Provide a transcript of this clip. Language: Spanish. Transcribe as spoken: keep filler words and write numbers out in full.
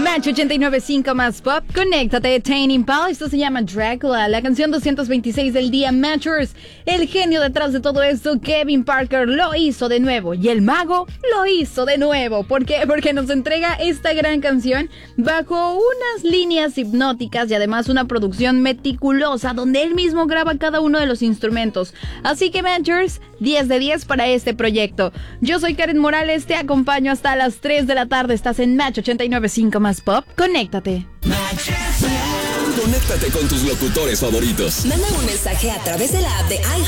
Match ochenta y nueve punto cinco más pop. Conéctate, Tame Impala. Esto se llama Dracula, la canción doscientos veintiséis del día. Matchers, el genio detrás de todo esto, Kevin Parker, lo hizo de nuevo. Y el mago lo hizo de nuevo. ¿Por qué? Porque nos entrega esta gran canción bajo unas líneas hipnóticas y además una producción meticulosa donde él mismo graba cada uno de los instrumentos. Así que, Matchers, diez de diez para este proyecto. Yo soy Karen Morales, te acompaño hasta las tres de la tarde. Estás en Match ochenta y nueve punto cinco más pop. Conéctate. Conéctate con tus locutores favoritos. Manda un mensaje a través de la app de iHeart